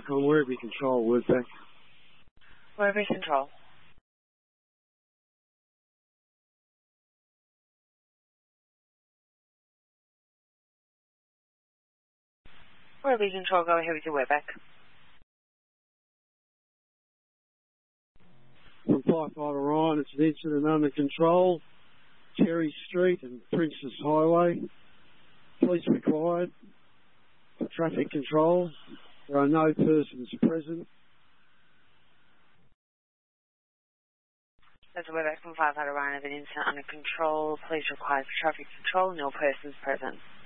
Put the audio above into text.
Icon, Werribee Control, Wordback. Werribee Control. Werribee Control, go ahead with your wordback. From Firefighter Ryan, it's an incident under control. Cherry Street and Princess Highway. Police required for traffic control. There are no persons present. That's a wordback from Firefighter Ryan of an incident under control. Police required for traffic control. No persons present.